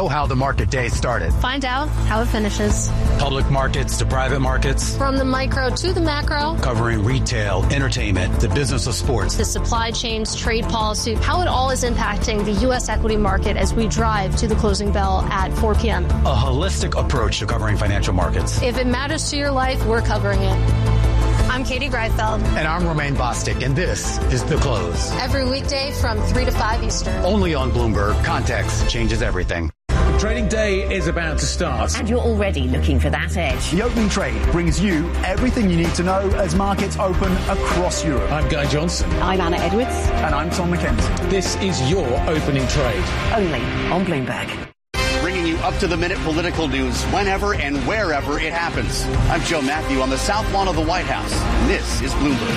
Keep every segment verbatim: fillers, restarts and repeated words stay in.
know how the market day started. Find out how it finishes. Public markets to private markets. From the micro to the macro. Covering retail, entertainment, the business of sports. The supply chains, trade policy, how it all is impacting the U S equity market as we drive to the closing bell at four p.m. A holistic approach to covering financial markets. If it matters to your life, we're covering it. I'm Katie Greifeld. And I'm Romaine Bostic, and this is The Close. Every weekday from three to five Eastern. Only on Bloomberg. Context changes everything. Trading day is about to start. And you're already looking for that edge. The Opening Trade brings you everything you need to know as markets open across Europe. I'm Guy Johnson. I'm Anna Edwards. And I'm Tom McKenzie. This is your Opening Trade. Only on Bloomberg. Bringing you up-to-the-minute political news whenever and wherever it happens. I'm Joe Matthew on the South Lawn of the White House. This is Bloomberg.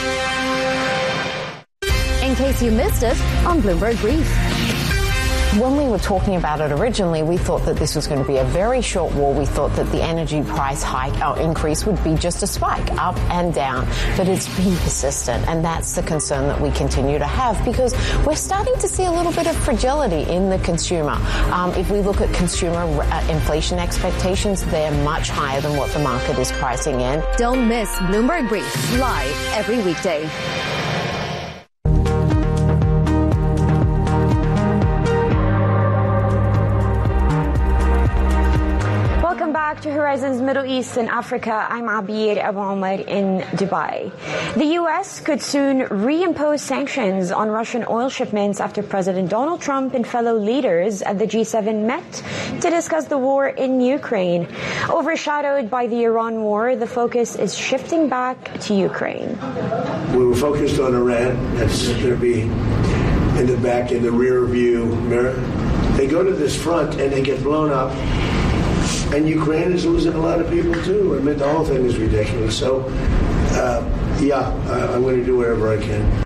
In case you missed it, on Bloomberg Brief. When we were talking about it originally, we thought that this was going to be a very short war. We thought that the energy price hike or increase would be just a spike up and down. But it's been persistent, and that's the concern that we continue to have because we're starting to see a little bit of fragility in the consumer. Um, if we look at consumer uh, inflation expectations, they're much higher than what the market is pricing in. Don't miss Bloomberg Brief live every weekday. Back to Horizons Middle East and Africa, I'm Abir Abu Omar in Dubai. The U S could soon reimpose sanctions on Russian oil shipments after President Donald Trump and fellow leaders at the G seven met to discuss the war in Ukraine. Overshadowed by the Iran war, the focus is shifting back to Ukraine. We were focused on Iran. That's going to be in the back, in the rear view mirror. They go to this front and they get blown up. And Ukraine is losing a lot of people, too. I mean, the whole thing is ridiculous. So, uh, yeah, I, I'm going to do whatever I can.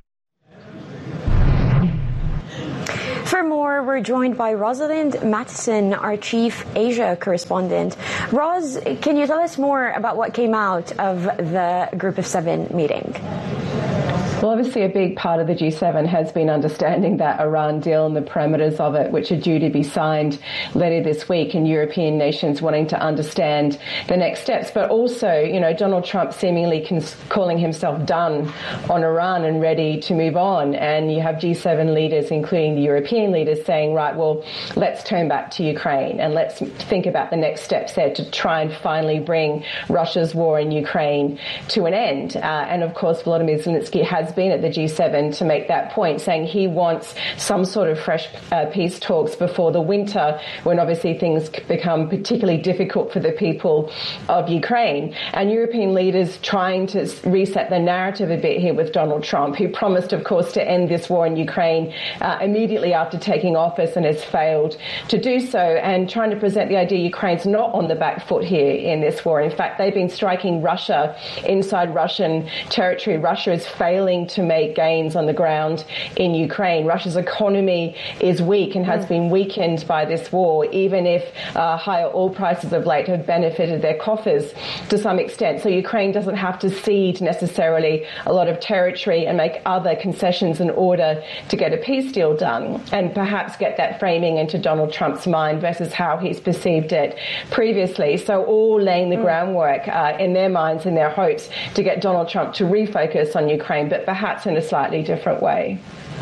For more, we're joined by Rosalind Matheson, our chief Asia correspondent. Ros, can you tell us more about what came out of the Group of Seven meeting? Well, obviously a big part of the G seven has been understanding that Iran deal and the parameters of it, which are due to be signed later this week, and European nations wanting to understand the next steps. But also, you know, Donald Trump seemingly cons- calling himself done on Iran and ready to move on. And you have G seven leaders, including the European leaders, saying, right, well, let's turn back to Ukraine and let's think about the next steps there to try and finally bring Russia's war in Ukraine to an end. Uh, and of course, Volodymyr Zelensky has been at the G seven to make that point, saying he wants some sort of fresh uh, peace talks before the winter, when obviously things become particularly difficult for the people of Ukraine. And European leaders trying to reset the narrative a bit here with Donald Trump, who promised, of course, to end this war in Ukraine uh, immediately after taking office and has failed to do so, and trying to present the idea Ukraine's not on the back foot here in this war. In fact, they've been striking Russia inside Russian territory. Russia is failing to make gains on the ground in Ukraine. Russia's economy is weak and has been weakened by this war, even if uh, higher oil prices of late have benefited their coffers to some extent. So Ukraine doesn't have to cede necessarily a lot of territory and make other concessions in order to get a peace deal done, and perhaps get that framing into Donald Trump's mind versus how he's perceived it previously. So all laying the groundwork uh, in their minds and their hopes to get Donald Trump to refocus on Ukraine, but perhaps in a slightly different way.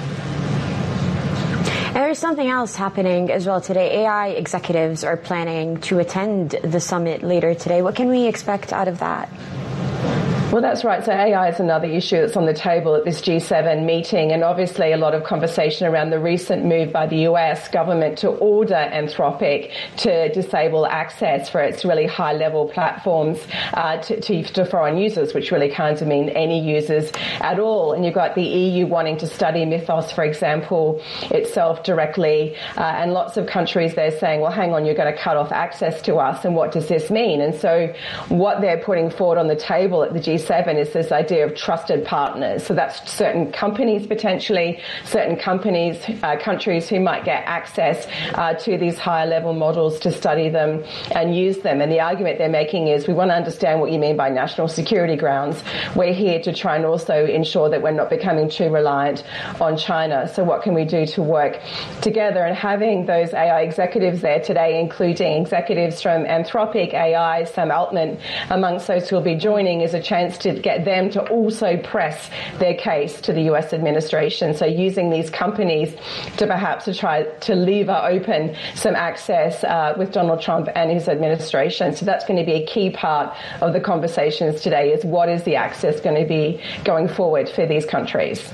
There's something else happening as well today. A I executives are planning to attend the summit later today. What can we expect out of that? Well, that's right. So A I is another issue that's on the table at this G seven meeting, and obviously a lot of conversation around the recent move by the U S government to order Anthropic to disable access for its really high-level platforms uh, to, to, to foreign users, which really can't mean any users at all. And you've got the E U wanting to study Mythos, for example, itself directly, uh, and lots of countries there saying, well, hang on, you're going to cut off access to us, and what does this mean? And so what they're putting forward on the table at the G seven is this idea of trusted partners. So that's certain companies potentially, certain companies, uh, countries who might get access uh, to these higher level models to study them and use them. And the argument they're making is we want to understand what you mean by national security grounds. We're here to try and also ensure that we're not becoming too reliant on China. So what can we do to work together? And having those A I executives there today, including executives from Anthropic, A I, Sam Altman, amongst those who will be joining, is a chance to get them to also press their case to the U S administration. So using these companies to perhaps to try to lever open some access uh, with Donald Trump and his administration. So that's going to be a key part of the conversations today, is what is the access going to be going forward for these countries.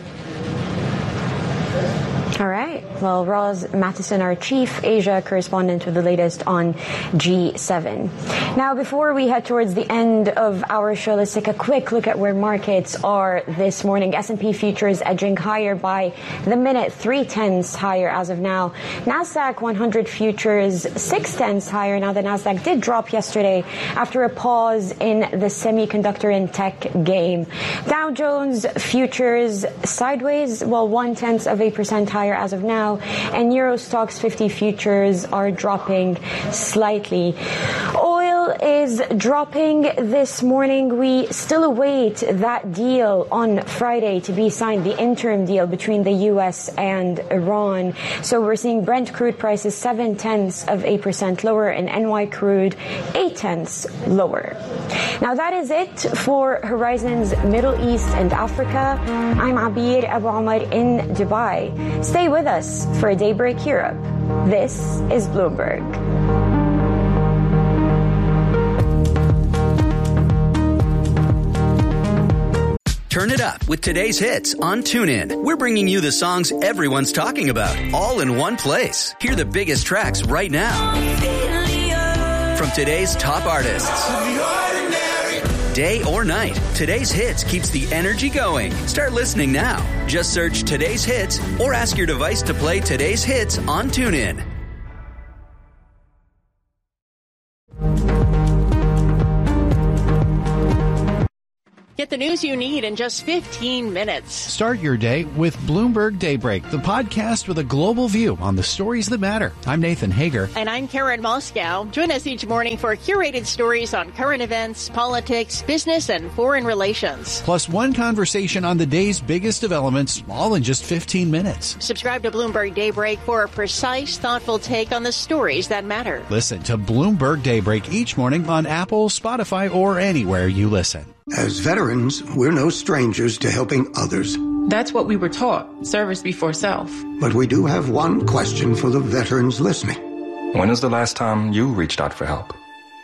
All right. Well, Roz Matheson, our chief Asia correspondent, with the latest on G seven. Now, before we head towards the end of our show, let's take a quick look at where markets are this morning. S and P futures edging higher by the minute, three tenths higher as of now. NASDAQ one hundred futures six tenths higher. Now, the NASDAQ did drop yesterday after a pause in the semiconductor and tech game. Dow Jones futures sideways, well, one tenth of a percent higher as of now, and Euro Stoxx fifty futures are dropping slightly. Oil is dropping this morning. We still await that deal on Friday to be signed, the interim deal between the U S and Iran. So we're seeing Brent crude prices seven tenths of a percent lower, and N Y crude eight tenths lower. Now that is it for Horizon's Middle East and Africa. I'm Abir Abu Omar in Dubai. Stay with us for a Daybreak Europe. This is Bloomberg. Turn it up with today's hits on TuneIn. We're bringing you the songs everyone's talking about, all in one place. Hear the biggest tracks right now from today's top artists. Day or night, today's hits keeps the energy going. Start listening now. Just search today's hits or ask your device to play today's hits on TuneIn. Get the news you need in just fifteen minutes. Start your day with Bloomberg Daybreak, the podcast with a global view on the stories that matter. I'm Nathan Hager. And I'm Karen Moscow. Join us each morning for curated stories on current events, politics, business, and foreign relations. Plus one conversation on the day's biggest developments, all in just fifteen minutes. Subscribe to Bloomberg Daybreak for a precise, thoughtful take on the stories that matter. Listen to Bloomberg Daybreak each morning on Apple, Spotify, or anywhere you listen. As veterans, we're no strangers to helping others. That's what we were taught, service before self. But we do have one question for the veterans listening. When was the last time you reached out for help?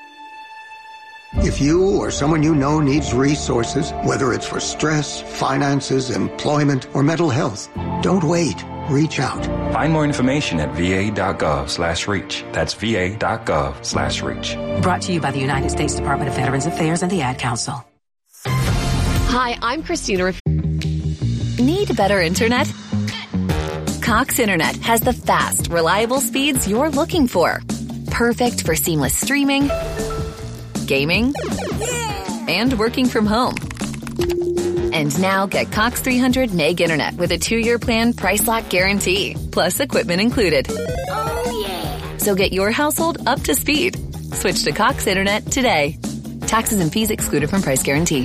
If you or someone you know needs resources, whether it's for stress, finances, employment, or mental health, don't wait. Reach out. Find more information at va.gov slash reach. That's va.gov slash reach. Brought to you by the United States Department of Veterans Affairs and the Ad Council. Hi, I'm Christina. Need better internet? Cox Internet has the fast, reliable speeds you're looking for. Perfect for seamless streaming, gaming, and working from home. And now get Cox three hundred meg internet with a two-year plan price lock guarantee, plus equipment included. Oh, yeah. So get your household up to speed. Switch to Cox Internet today. Taxes and fees excluded from price guarantee.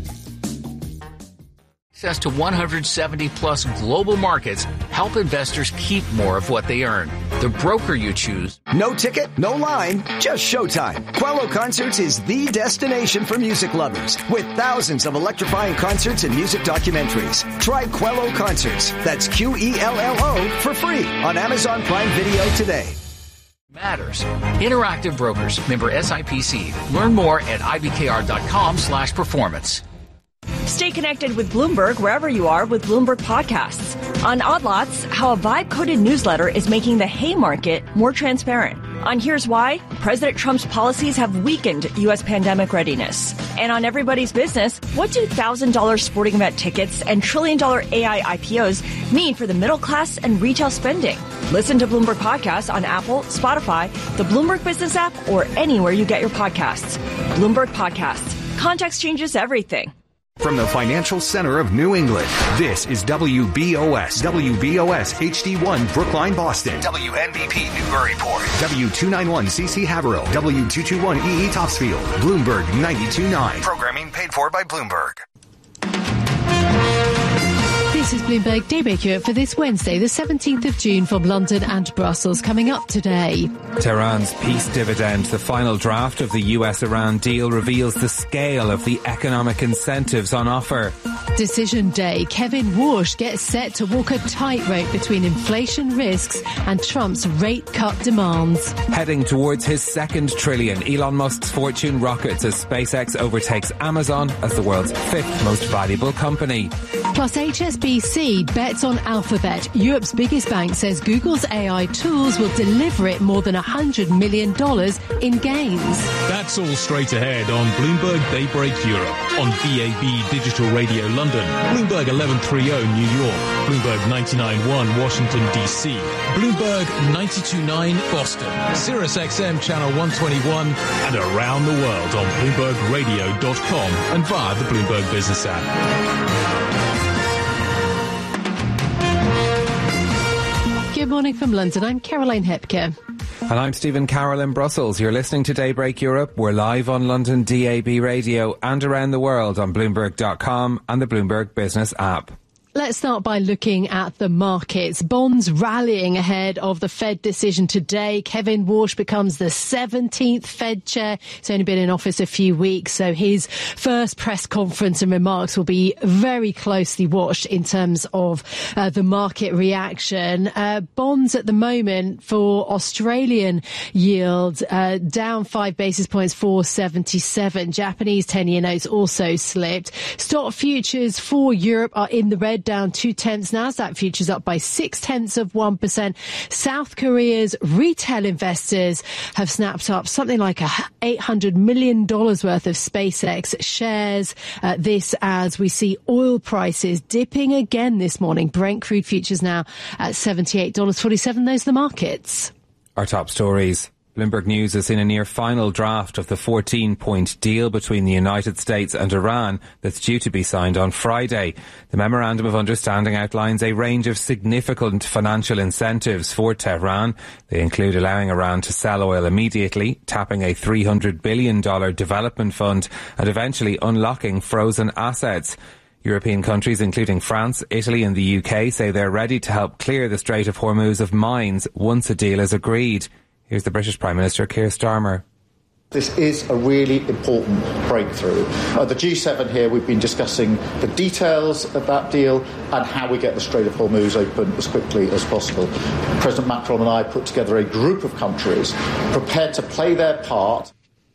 Access to one hundred seventy plus global markets help investors keep more of what they earn. The broker you choose. No ticket, no line, just showtime. Quello Concerts is the destination for music lovers with thousands of electrifying concerts and music documentaries. Try Quello Concerts. That's Q E L L O for free on Amazon Prime Video today. Matters. Interactive Brokers. Member S I P C. Learn more at ibkr.com slash performance. Stay connected with Bloomberg wherever you are with Bloomberg Podcasts. On Odd Lots, how a vibe-coded newsletter is making the hay market more transparent. On Here's Why, President Trump's policies have weakened U S pandemic readiness. And on Everybody's Business, what do one thousand dollars sporting event tickets and trillion dollar A I I P Os mean for the middle class and retail spending? Listen to Bloomberg Podcasts on Apple, Spotify, the Bloomberg Business app, or anywhere you get your podcasts. Bloomberg Podcasts. Context changes everything. From the financial center of New England, this is W B O S, W B O S H D one Brookline, Boston, W N B P Newburyport, W two ninety-one C C Haverhill, W two twenty-one E E Topsfield, Bloomberg ninety-two point nine. Programming paid for by Bloomberg. This is Bloomberg Daybreak Europe for this Wednesday, the seventeenth of June, from London and Brussels. Coming up today, Tehran's peace dividend. The final draft of the U S Iran deal reveals the scale of the economic incentives on offer. Decision Day. Kevin Warsh gets set to walk a tightrope between inflation risks and Trump's rate cut demands. Heading towards his second trillion, Elon Musk's fortune rockets as SpaceX overtakes Amazon as the world's fifth most valuable company. Plus, H S B C bets on Alphabet. Europe's biggest bank says Google's A I tools will deliver it more than one hundred million dollars in gains. That's all straight ahead on Bloomberg Daybreak Europe on V A B Digital Radio London, Bloomberg eleven thirty New York, Bloomberg ninety-nine point one Washington, D C, Bloomberg ninety-two point nine Boston, Sirius X M Channel one twenty-one, and around the world on Bloomberg Radio dot com and via the Bloomberg Business app. Good morning from London. I'm Caroline Hepker. And I'm Stephen Carroll in Brussels. You're listening to Daybreak Europe. We're live on London D A B radio and around the world on Bloomberg dot com and the Bloomberg Business app. Let's start by looking at the markets. Bonds rallying ahead of the Fed decision today. Kevin Warsh becomes the seventeenth Fed chair. He's only been in office a few weeks, so his first press conference and remarks will be very closely watched in terms of uh, the market reaction. Uh, bonds at the moment for Australian yield uh, down five basis points, four seventy-seven. Japanese ten-year notes also slipped. Stock futures for Europe are in the red, down two tenths. Nasdaq futures up by six tenths of one percent. South Korea's retail investors have snapped up something like eight hundred million dollars worth of SpaceX shares. Uh, this as we see oil prices dipping again this morning. Brent crude futures now at seventy-eight dollars forty-seven. Those are the markets. Our top stories. Bloomberg News has seen a near final draft of the fourteen-point deal between the United States and Iran that's due to be signed on Friday. The Memorandum of Understanding outlines a range of significant financial incentives for Tehran. They include allowing Iran to sell oil immediately, tapping a three hundred billion dollars development fund, and eventually unlocking frozen assets. European countries, including France, Italy and the U K, say they're ready to help clear the Strait of Hormuz of mines once a deal is agreed. Here's the British Prime Minister, Keir Starmer. This is a really important breakthrough. At the G seven here, we've been discussing the details of that deal and how we get the Strait of Hormuz open as quickly as possible. President Macron and I put together a group of countries prepared to play their part.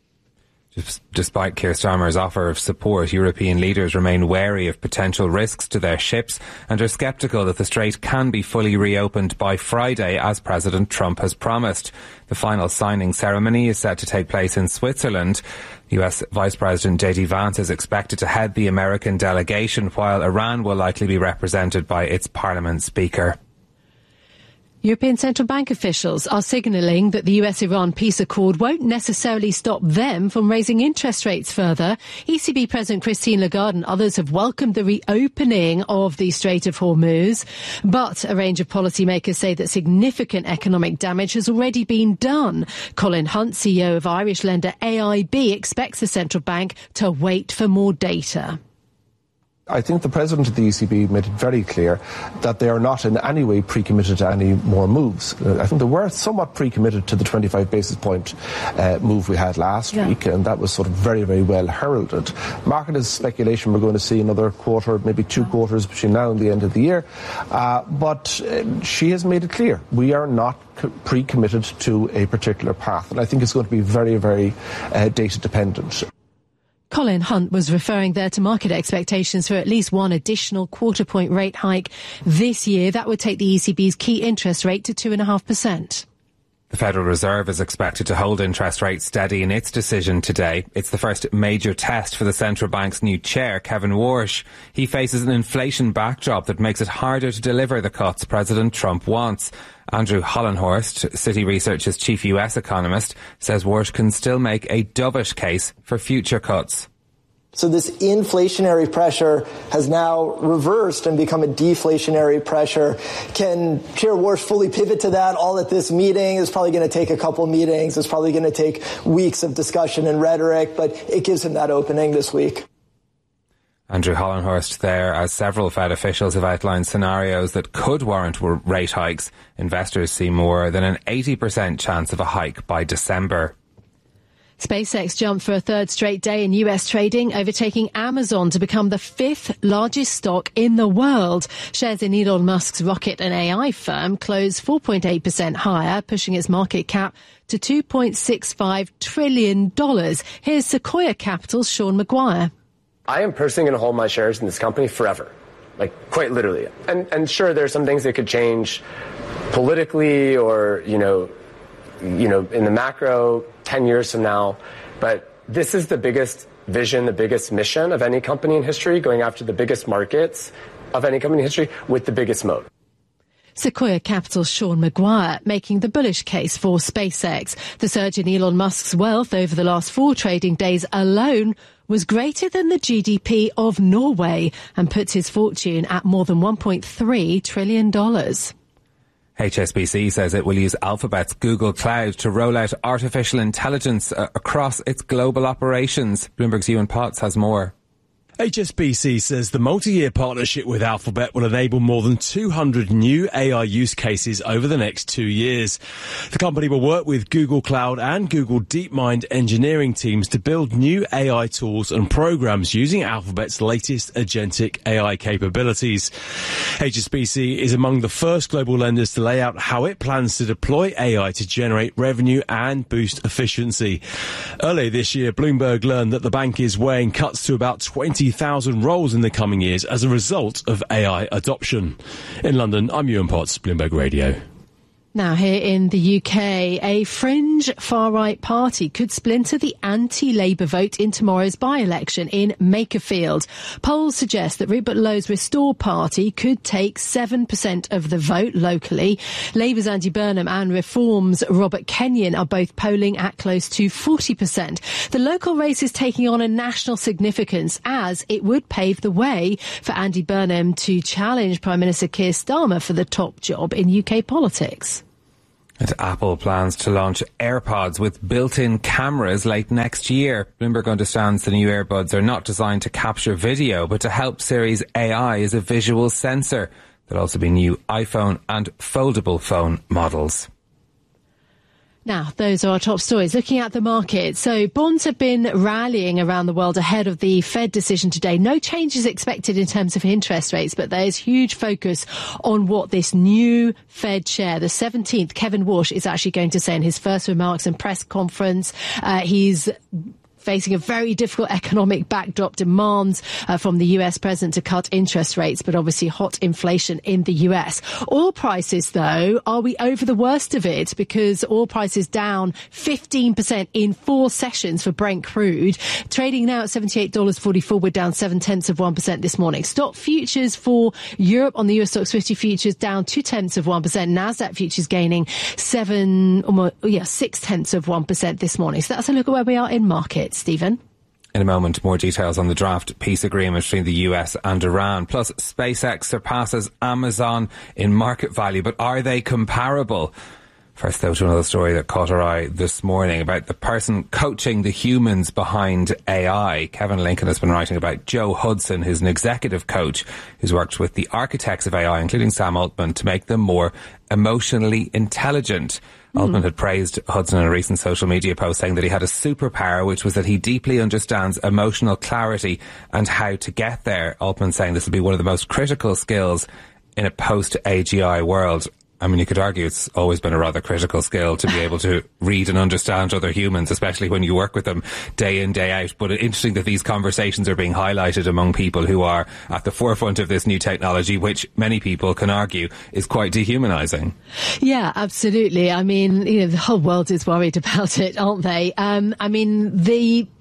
Despite Keir Starmer's offer of support, European leaders remain wary of potential risks to their ships and are sceptical that the strait can be fully reopened by Friday, as President Trump has promised. The final signing ceremony is set to take place in Switzerland. U S Vice President J D Vance is expected to head the American delegation, while Iran will likely be represented by its parliament speaker. European Central Bank officials are signalling that the U S-Iran peace accord won't necessarily stop them from raising interest rates further. E C B President Christine Lagarde and others have welcomed the reopening of the Strait of Hormuz, but a range of policymakers say that significant economic damage has already been done. Colin Hunt, C E O of Irish lender A I B, expects the central bank to wait for more data. I think the President of the E C B made it very clear that they are not in any way pre-committed to any more moves. I think they were somewhat pre-committed to the twenty-five basis point uh, move we had last yeah. week, and that was sort of very, very well heralded. Market is speculation we're going to see another quarter, maybe two quarters between now and the end of the year. Uh, but uh, she has made it clear we are not pre-committed to a particular path, and I think it's going to be very, very uh, data dependent. Colin Hunt was referring there to market expectations for at least one additional quarter point rate hike this year. That would take the E C B's key interest rate to two point five percent. The Federal Reserve is expected to hold interest rates steady in its decision today. It's the first major test for the central bank's new chair, Kevin Warsh. He faces an inflation backdrop that makes it harder to deliver the cuts President Trump wants. Andrew Hollenhorst, Citi Research's chief U S economist, says Warsh can still make a dovish case for future cuts. So this inflationary pressure has now reversed and become a deflationary pressure. Can Chair Warsh fully pivot to that all at this meeting? It's probably going to take a couple meetings. It's probably going to take weeks of discussion and rhetoric, but it gives him that opening this week. Andrew Hollenhorst there, as several Fed officials have outlined scenarios that could warrant rate hikes. Investors see more than an eighty percent chance of a hike by December. SpaceX jumped for a third straight day in U S trading, overtaking Amazon to become the fifth largest stock in the world. Shares in Elon Musk's rocket and A I firm closed four point eight percent higher, pushing its market cap to two point six five trillion dollars. Here's Sequoia Capital's Sean Maguire. I am personally going to hold my shares in this company forever, like quite literally. And, and sure, there are some things that could change politically or, you know, you know, in the macro ten years from now. But this is the biggest vision, the biggest mission of any company in history, going after the biggest markets of any company in history with the biggest moat. Sequoia Capital's Sean Maguire making the bullish case for SpaceX. The surge in Elon Musk's wealth over the last four trading days alone was greater than the G D P of Norway and puts his fortune at more than one point three trillion dollars. H S B C says it will use Alphabet's Google Cloud to roll out artificial intelligence uh, across its global operations. Bloomberg's Ewan Potts has more. H S B C says the multi-year partnership with Alphabet will enable more than two hundred new A I use cases over the next two years. The company will work with Google Cloud and Google DeepMind engineering teams to build new A I tools and programs using Alphabet's latest agentic A I capabilities. H S B C is among the first global lenders to lay out how it plans to deploy A I to generate revenue and boost efficiency. Earlier this year, Bloomberg learned that the bank is weighing cuts to about twenty thousand roles in the coming years as a result of A I adoption. In London, I'm Ewan Potts, Bloomberg Radio. Now, here in the U K, a fringe far-right party could splinter the anti-Labour vote in tomorrow's by-election in Makerfield. Polls suggest that Rupert Lowe's Restore Party could take seven percent of the vote locally. Labour's Andy Burnham and Reform's Robert Kenyon are both polling at close to forty percent. The local race is taking on a national significance as it would pave the way for Andy Burnham to challenge Prime Minister Keir Starmer for the top job in U K politics. And Apple plans to launch AirPods with built-in cameras late next year. Bloomberg understands the new earbuds are not designed to capture video, but to help Siri's A I as a visual sensor. There'll also be new iPhone and foldable phone models. Now, those are our top stories. Looking at the market, so bonds have been rallying around the world ahead of the Fed decision today. No changes expected in terms of interest rates, but there's huge focus on what this new Fed chair, the seventeenth, Kevin Warsh, is actually going to say in his first remarks and press conference. Uh, he's facing a very difficult economic backdrop, demands uh, from the U S president to cut interest rates, but obviously hot inflation in the U S. Oil prices, though, are we over the worst of it? Because oil prices down fifteen percent in four sessions for Brent crude. Trading now at seventy-eight dollars forty-four. We're down seven tenths of one percent this morning. Stock futures for Europe on the U S Stocks fifty futures down two tenths of one percent. NASDAQ futures gaining seven, almost, yeah, six tenths of one percent this morning. So that's a look at where we are in markets. Stephen? In a moment, more details on the draft peace agreement between the U S and Iran. Plus, SpaceX surpasses Amazon in market value, but are they comparable? First, though, to another story that caught our eye this morning about the person coaching the humans behind A I. Kevin Lincoln has been writing about Joe Hudson, who's an executive coach who's worked with the architects of A I, including Sam Altman, to make them more emotionally intelligent. Mm. Altman had praised Hudson in a recent social media post, saying that he had a superpower, which was that he deeply understands emotional clarity and how to get there. Altman saying this will be one of the most critical skills in a post-A G I world. I mean, you could argue it's always been a rather critical skill to be able to read and understand other humans, especially when you work with them day in, day out. But it's interesting that these conversations are being highlighted among people who are at the forefront of this new technology, which many people can argue is quite dehumanizing. Yeah, absolutely. I mean, you know, the whole world is worried about it, aren't they? Um, I mean, the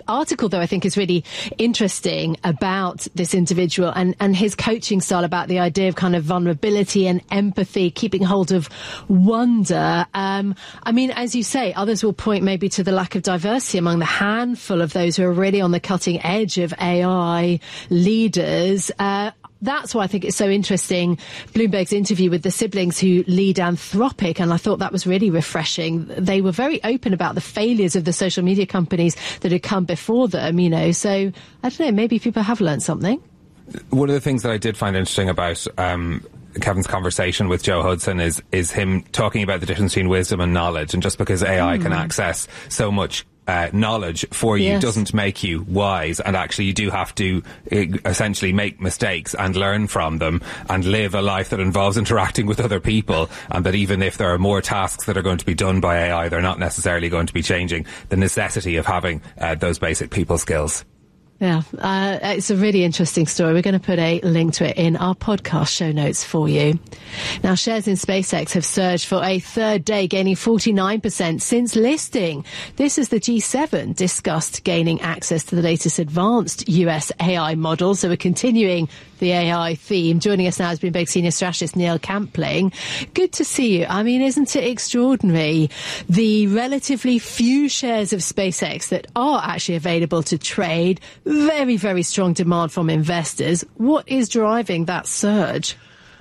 article, though, I think is really interesting about this individual and, and his coaching style, about the idea of kind of vulnerability and empathy, keeping hold of wonder. Um, I mean, as you say, others will point maybe to the lack of diversity among the handful of those who are really on the cutting edge of A I leaders. Uh, That's why I think it's so interesting, Bloomberg's interview with the siblings who lead Anthropic, and I thought that was really refreshing. They were very open about the failures of the social media companies that had come before them, you know, so I don't know, maybe people have learned something. One of the things that I did find interesting about um, Kevin's conversation with Joe Hudson is is him talking about the difference between wisdom and knowledge, and just because A I mm. can access so much Uh, knowledge for you yes. doesn't make you wise, and actually you do have to uh, essentially make mistakes and learn from them and live a life that involves interacting with other people, and that even if there are more tasks that are going to be done by A I, they're not necessarily going to be changing the necessity of having uh, those basic people skills. Yeah, uh, it's a really interesting story. We're going to put a link to it in our podcast show notes for you. Now, shares in SpaceX have surged for a third day, gaining forty-nine percent since listing. This is the G seven discussed gaining access to the latest advanced U S A I model. So we're continuing the A I theme. Joining us now has Bloomberg senior strategist Neil Campling. Good to see you. I mean, isn't it extraordinary? The relatively few shares of SpaceX that are actually available to trade. Very, very strong demand from investors. What is driving that surge?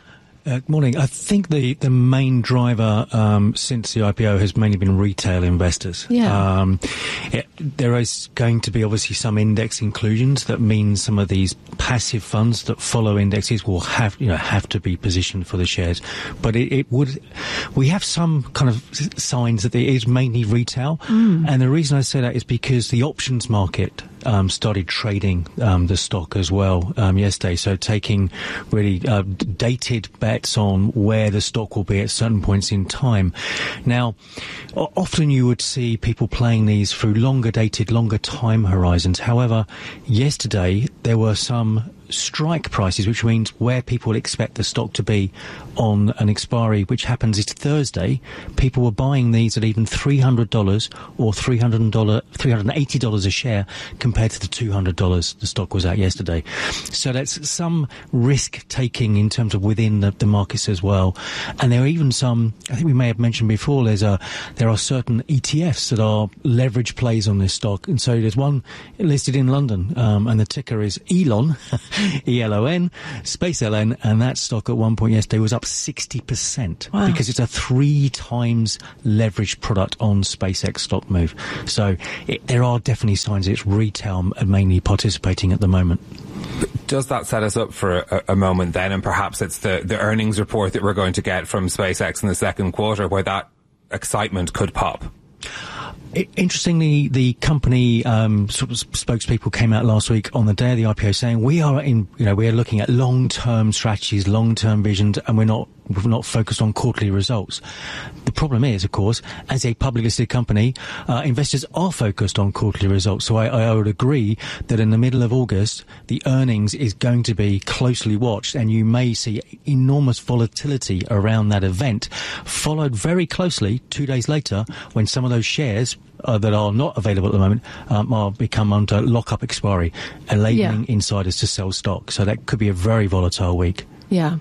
Uh, morning. I think the, the main driver um, since the I P O has mainly been retail investors. Yeah. Um, it, there is going to be obviously some index inclusions. That means some of these passive funds that follow indexes will have, you know, have to be positioned for the shares. But it, it would, we have some kind of signs that it is mainly retail. Mm. And the reason I say that is because the options market Um, started trading um, the stock as well um, yesterday, so taking really uh, dated bets on where the stock will be at certain points in time. Now, o- often you would see people playing these through longer dated, longer time horizons. However, yesterday there were some strike prices, which means where people expect the stock to be on an expiry, which happens is Thursday. People were buying these at even three hundred dollars or three hundred dollars, three hundred eighty dollars a share compared to the two hundred dollars the stock was at yesterday. So that's some risk taking in terms of within the, the markets as well. And there are even some, I think we may have mentioned before, there's a, there are certain E T Fs that are leverage plays on this stock. And so there's one listed in London, um, and the ticker is Elon, E L O N, Space L N, and that stock at one point yesterday was up sixty percent. Wow. Because it's a three times leveraged product on SpaceX stock move. So it, there are definitely signs it's retail mainly participating at the moment. Does that set us up for a, a moment then, and perhaps it's the, the earnings report that we're going to get from SpaceX in the second quarter where that excitement could pop? Interestingly, the company um, sort of spokespeople came out last week on the day of the I P O saying we are in, you know, we are looking at long-term strategies, long-term visions, and we're not we're not focused on quarterly results. The problem is, of course, as a publicly listed company, uh, investors are focused on quarterly results. So I, I would agree that in the middle of August, the earnings is going to be closely watched, and you may see enormous volatility around that event, followed very closely two days later when some of those shares Uh, that are not available at the moment um, are become under lock-up expiry, enabling yeah. insiders to sell stock. So that could be a very volatile week. Yeah.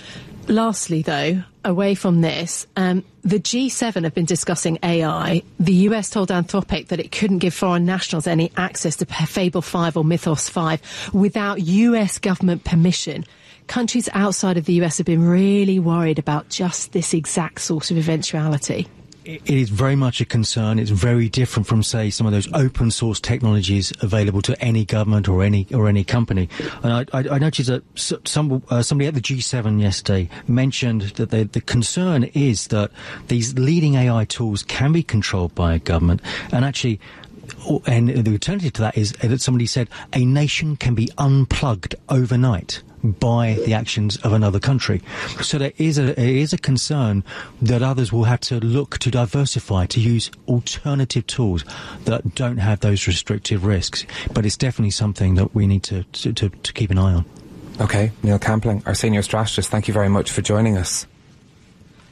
Lastly, though, away from this, um, the G seven have been discussing A I. The U S told Anthropic that it couldn't give foreign nationals any access to Fable five or Mythos five without U S government permission. Countries outside of the U S have been really worried about just this exact sort of eventuality. It is very much a concern. It's very different from, say, some of those open source technologies available to any government or any or any company. And I, I, I noticed that some uh, somebody at the G seven yesterday mentioned that they, the concern is that these leading A I tools can be controlled by a government, and actually. And the alternative to that is that somebody said a nation can be unplugged overnight by the actions of another country. So there is a there is a concern that others will have to look to diversify, to use alternative tools that don't have those restrictive risks. But it's definitely something that we need to to, to, to keep an eye on. Okay, Neil Campling, our senior strategist, thank you very much for joining us.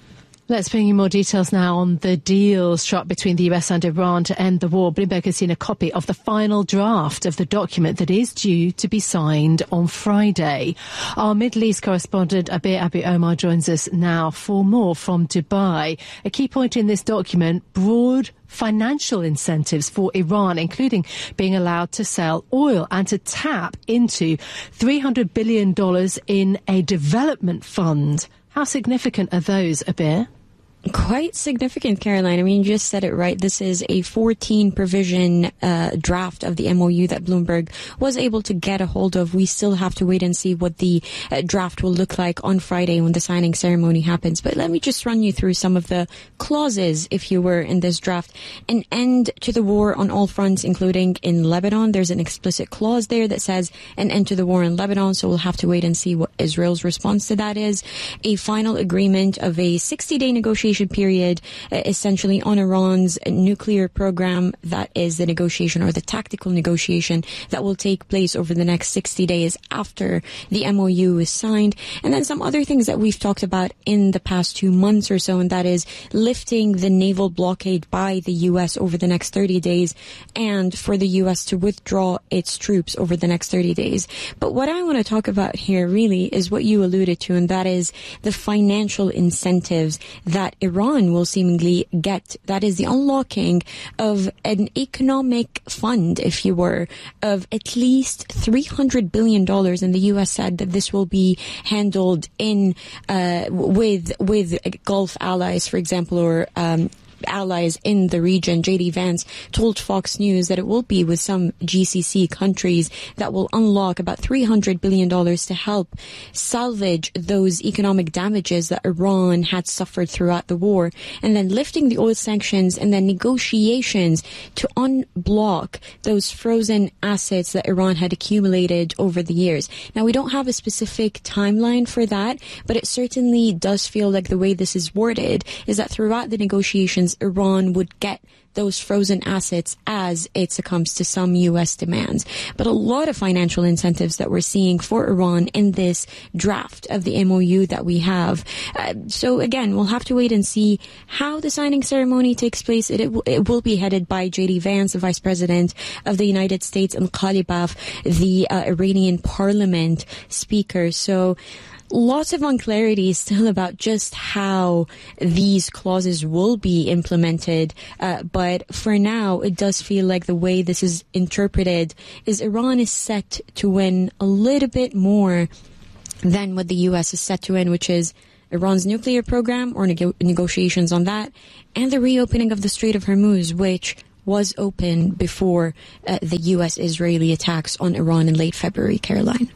Let's bring you more details now on the deal struck between the U S and Iran to end the war. Bloomberg has seen a copy of the final draft of the document that is due to be signed on Friday. Our Middle East correspondent Abir Abu Omar joins us now for more from Dubai. A key point in this document, broad financial incentives for Iran, including being allowed to sell oil and to tap into three hundred billion dollars in a development fund. How significant are those, Abir? Quite significant, Caroline. I mean, you just said it right. This is a fourteen provision uh, draft of the M O U that Bloomberg was able to get a hold of. We still have to wait and see what the uh, draft will look like on Friday when the signing ceremony happens. But let me just run you through some of the clauses, if you were, in this draft. An end to the war on all fronts, including in Lebanon. There's an explicit clause there that says an end to the war in Lebanon, so we'll have to wait and see what Israel's response to that is. A final agreement of a sixty-day negotiation period, uh, essentially on Iran's nuclear program. That is the negotiation or the tactical negotiation that will take place over the next sixty days after the M O U is signed. And then some other things that we've talked about in the past two months or so, and that is lifting the naval blockade by the U S over the next thirty days and for the U S to withdraw its troops over the next thirty days. But what I want to talk about here really is what you alluded to, and that is the financial incentives that Iran will seemingly get. That is the unlocking of an economic fund, if you were, of at least three hundred billion dollars. And the U S said that this will be handled in uh, with with Gulf allies, for example, or um, allies in the region. J D Vance told Fox News that it will be with some G C C countries that will unlock about three hundred billion dollars to help salvage those economic damages that Iran had suffered throughout the war, and then lifting the oil sanctions and then negotiations to unblock those frozen assets that Iran had accumulated over the years. Now, we don't have a specific timeline for that, but it certainly does feel like the way this is worded is that throughout the negotiations, Iran would get those frozen assets as it succumbs to some U S demands. But a lot of financial incentives that we're seeing for Iran in this draft of the M O U that we have. Uh, so again, we'll have to wait and see how the signing ceremony takes place. It, it, will, it will be headed by J D Vance, the Vice President of the United States, and Ghalibaf, the uh, Iranian Parliament Speaker. So lots of unclarity still about just how these clauses will be implemented. Uh, but for now, it does feel like the way this is interpreted is Iran is set to win a little bit more than what the U S is set to win, which is Iran's nuclear program or nego- negotiations on that, and the reopening of the Strait of Hormuz, which was open before uh, the U S-Israeli attacks on Iran in late February. Caroline.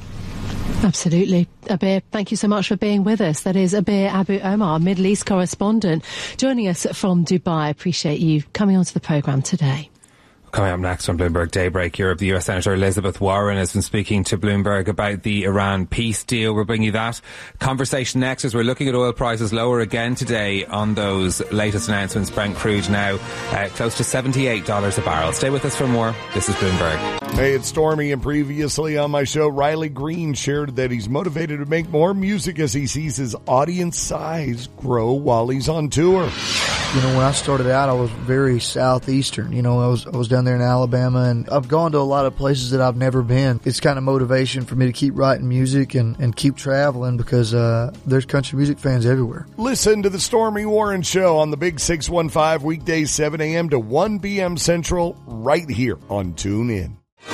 Absolutely. Abir, thank you so much for being with us. That is Abir Abu Omar, Middle East correspondent, joining us from Dubai. Appreciate you coming onto the programme today. Coming up next on Bloomberg Daybreak Europe, the U S Senator Elizabeth Warren has been speaking to Bloomberg about the Iran peace deal. We'll bring you that conversation next as we're looking at oil prices lower again today on those latest announcements. Brent crude now uh, close to seventy-eight dollars a barrel. Stay with us for more. This is Bloomberg. Hey, it's Stormy, and previously on my show, Riley Green shared that he's motivated to make more music as he sees his audience size grow while he's on tour. You know, when I started out, I was very southeastern. You know, I was I was down there in Alabama, and I've gone to a lot of places that I've never been. It's kind of motivation for me to keep writing music and, and keep traveling because uh, there's country music fans everywhere. Listen to the Stormy Warren Show on the Big six one five, weekdays seven a.m. to one p.m. Central, right here on TuneIn.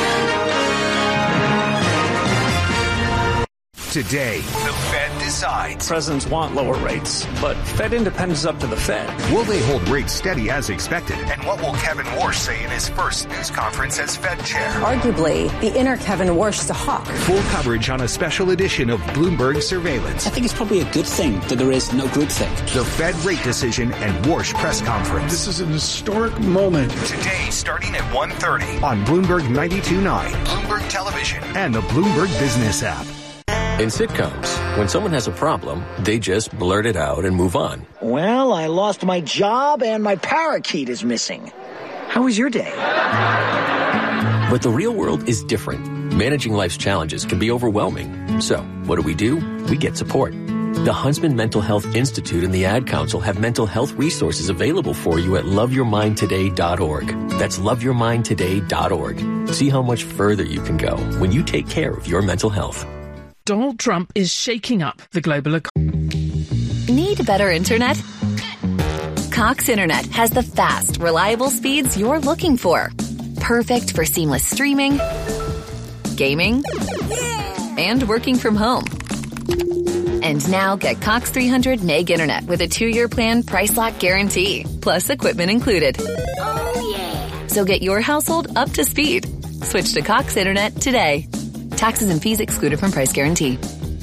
Today, the Fed decides. Presidents want lower rates, but Fed independence is up to the Fed. Will they hold rates steady as expected? And what will Kevin Warsh say in his first news conference as Fed chair? Arguably, the inner Kevin Warsh is a hawk. Full coverage on a special edition of Bloomberg Surveillance. I think it's probably a good thing that there is no groupthink. The Fed rate decision and Warsh press conference. This is an historic moment. Today, starting at one thirty on Bloomberg ninety-two point nine, Bloomberg Television, and the Bloomberg Business app. In sitcoms, when someone has a problem, they just blurt it out and move on. Well, I lost my job and my parakeet is missing. How was your day? But the real world is different. Managing life's challenges can be overwhelming. So, what do we do? We get support. The Huntsman Mental Health Institute and the Ad Council have mental health resources available for you at love your mind today dot org. That's love your mind today dot org. See how much further you can go when you take care of your mental health. Donald Trump is shaking up the global economy. Need better internet? Cox Internet has the fast, reliable speeds you're looking for. Perfect for seamless streaming, gaming, and working from home. And now get Cox three hundred meg internet with a two-year plan price lock guarantee, plus equipment included. Oh, yeah. So get your household up to speed. Switch to Cox Internet today. Taxes and fees excluded from price guarantee.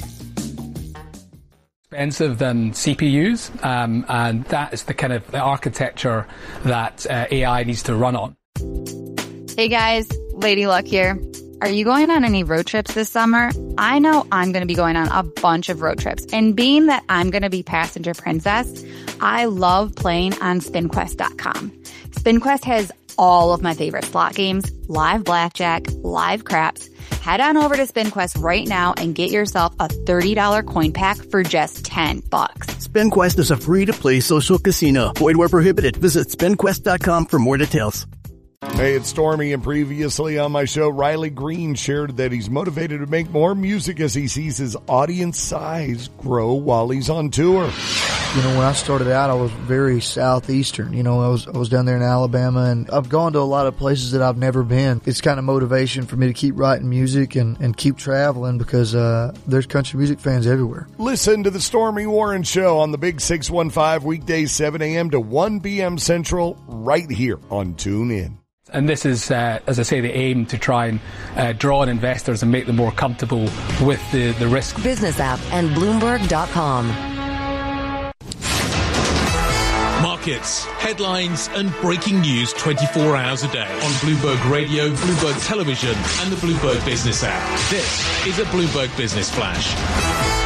Expensive than C P Us, um, and that is the kind of the architecture that uh, A I needs to run on. Hey guys, Lady Luck here. Are you going on any road trips this summer? I know I'm going to be going on a bunch of road trips. And being that I'm going to be passenger princess, I love playing on spin quest dot com. SpinQuest has all of my favorite slot games, live blackjack, live craps. Head on over to SpinQuest right now and get yourself a thirty dollars coin pack for just ten bucks. SpinQuest is a free-to-play social casino. Void where prohibited. Visit spin quest dot com for more details. Hey, it's Stormy, and previously on my show, Riley Green shared that he's motivated to make more music as he sees his audience size grow while he's on tour. You know, when I started out, I was very southeastern. You know, I was I was down there in Alabama, and I've gone to a lot of places that I've never been. It's kind of motivation for me to keep writing music and, and keep traveling because uh, there's country music fans everywhere. Listen to the Stormy Warren Show on the Big six one five, weekdays seven a.m. to one p.m. Central, right here on TuneIn. And this is, uh, as I say, the aim to try and uh, draw in investors and make them more comfortable with the, the risk. Business app and Bloomberg dot com. Markets, headlines and breaking news twenty-four hours a day on Bloomberg Radio, Bloomberg Television and the Bloomberg Business app. This is a Bloomberg Business Flash.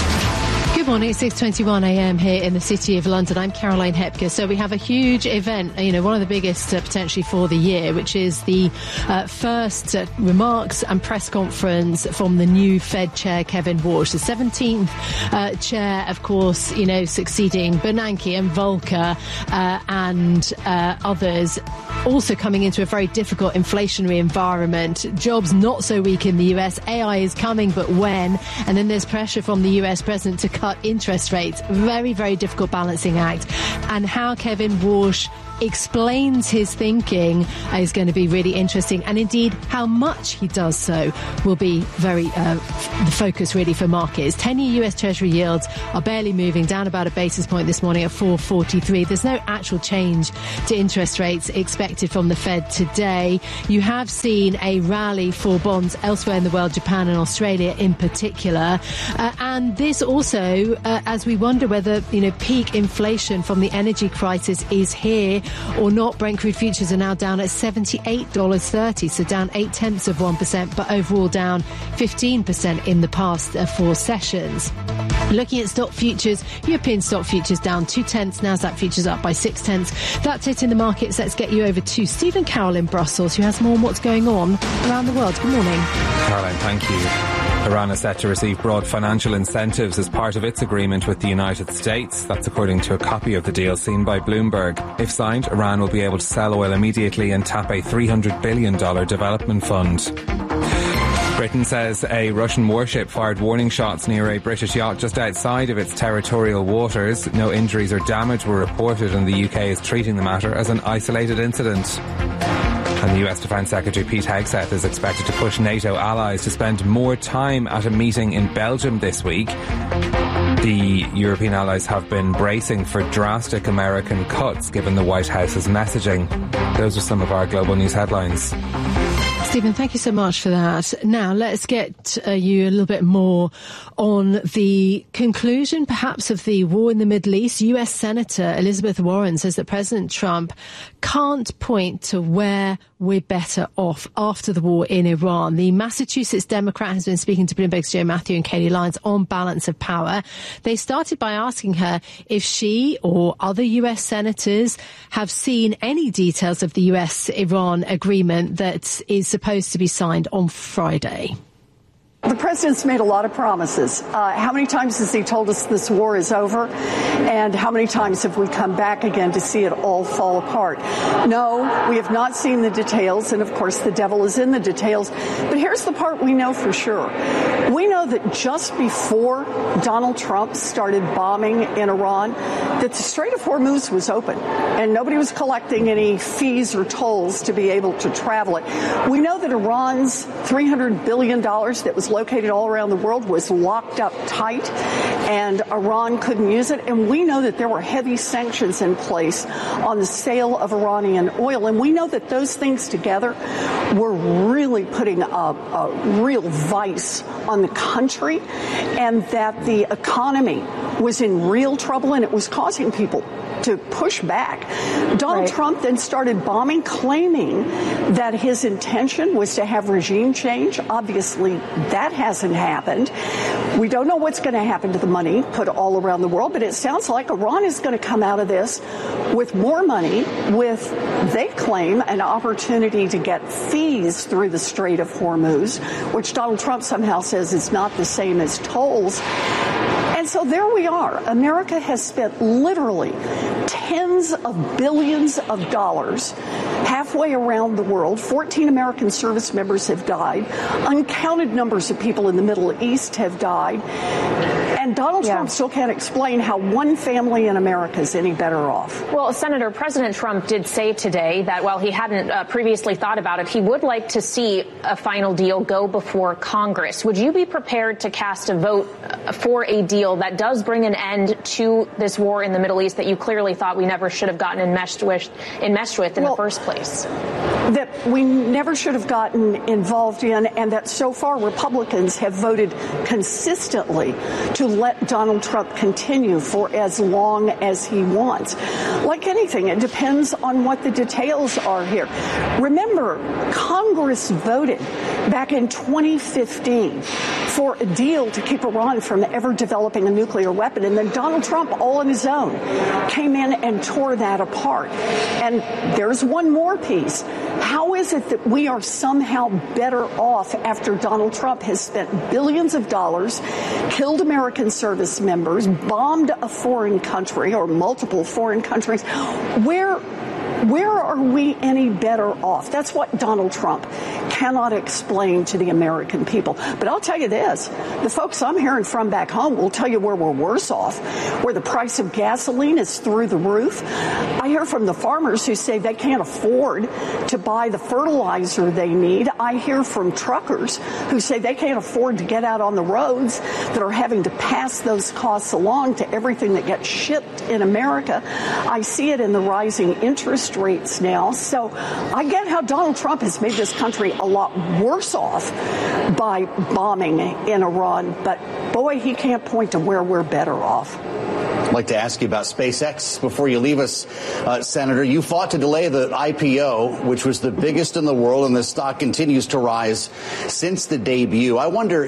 Good morning, it's six twenty-one a.m. here in the City of London. I'm Caroline Hepker. So we have a huge event, you know, one of the biggest uh, potentially for the year, which is the uh, first uh, remarks and press conference from the new Fed Chair, Kevin Warsh, the seventeenth uh, chair, of course, you know, succeeding Bernanke and Volcker uh, and uh, others. Also coming into a very difficult inflationary environment. Jobs not so weak in the U S. A I is coming, but when? And then there's pressure from the U S president to cut interest rates. Very, very difficult balancing act. And how Kevin Warsh explains his thinking is going to be really interesting, and indeed how much he does so will be very uh, the focus really for markets. ten-year U S Treasury yields are barely moving, down about a basis point this morning at four forty-three. There's no actual change to interest rates expected from the Fed today. You have seen a rally for bonds elsewhere in the world, Japan and Australia in particular, uh, and this also uh, as we wonder whether, you know, peak inflation from the energy crisis is here or not. Brent crude futures are now down at seventy-eight dollars thirty, so down eight tenths of one percent, but overall down fifteen percent in the past uh, four sessions. Looking at stock futures, European stock futures down two tenths, Nasdaq futures up by six tenths. That's it in the markets. Let's get you over to Stephen Carroll in Brussels, who has more on what's going on around the world. Good morning. Caroline, thank you. Iran is set to receive broad financial incentives as part of its agreement with the United States. That's according to a copy of the deal seen by Bloomberg. If signed, Iran will be able to sell oil immediately and tap a three hundred billion dollars development fund. Britain says a Russian warship fired warning shots near a British yacht just outside of its territorial waters. No injuries or damage were reported, and the U K is treating the matter as an isolated incident. And the U S Defence Secretary Pete Hegseth is expected to push NATO allies to spend more time at a meeting in Belgium this week. The European allies have been bracing for drastic American cuts given the White House's messaging. Those are some of our global news headlines. Stephen, thank you so much for that. Now, let's get uh, you a little bit more on the conclusion, perhaps, of the war in the Middle East. U S Senator Elizabeth Warren says that President Trump can't point to where we're better off after the war in Iran. The Massachusetts Democrat has been speaking to Bloomberg's Joe Matthew and Katie Lyons on balance of power. They started by asking her if she or other U S senators have seen any details of the U S Iran agreement that is supposed to be signed on Friday. The president's made a lot of promises. Uh, how many times has he told us this war is over? And how many times have we come back again to see it all fall apart? No, we have not seen the details. And of course, the devil is in the details. But here's the part we know for sure. We know that just before Donald Trump started bombing in Iran, that the Strait of Hormuz was open and nobody was collecting any fees or tolls to be able to travel it. We know that Iran's three hundred billion dollars that was located all around the world was locked up tight and Iran couldn't use it. And we know that there were heavy sanctions in place on the sale of Iranian oil. And we know that those things together were really putting a, a real vice on the country and that the economy was in real trouble and it was causing people to push back. Donald right. Trump then started bombing, claiming that his intention was to have regime change. Obviously, that hasn't happened. We don't know what's going to happen to the money put all around the world, but it sounds like Iran is going to come out of this with more money, with, they claim, an opportunity to get fees through the Strait of Hormuz, which Donald Trump somehow says is not the same as tolls. And so there we are. America has spent literally tens of billions of dollars halfway around the world. fourteen American service members have died. Uncounted numbers of people in the Middle East have died. And Donald yeah. Trump still can't explain how one family in America is any better off. Well, Senator, President Trump did say today that while he hadn't uh, previously thought about it, he would like to see a final deal go before Congress. Would you be prepared to cast a vote for a deal that does bring an end to this war in the Middle East that you clearly thought we never should have gotten enmeshed with, enmeshed with in well, the first place? That we never should have gotten involved in, and that so far Republicans have voted consistently to let Donald Trump continue for as long as he wants. Like anything, it depends on what the details are here. Remember, Congress voted back in twenty fifteen for a deal to keep Iran from ever developing a nuclear weapon, and then Donald Trump, all on his own, came in and tore that apart. And there's one more piece. How is it that we are somehow better off after Donald Trump has spent billions of dollars, killed American service members, bombed a foreign country or multiple foreign countries? Where Where are we any better off? That's what Donald Trump cannot explain to the American people. But I'll tell you this, the folks I'm hearing from back home will tell you where we're worse off, where the price of gasoline is through the roof. I hear from the farmers who say they can't afford to buy the fertilizer they need. I hear from truckers who say they can't afford to get out on the roads, that are having to pass those costs along to everything that gets shipped in America. I see it in the rising interest rates now. So I get how Donald Trump has made this country a lot worse off by bombing in Iran, but boy, he can't point to where we're better off. I'd like to ask you about SpaceX before you leave us, uh, Senator. You fought to delay the I P O, which was the biggest in the world, and the stock continues to rise since the debut. I wonder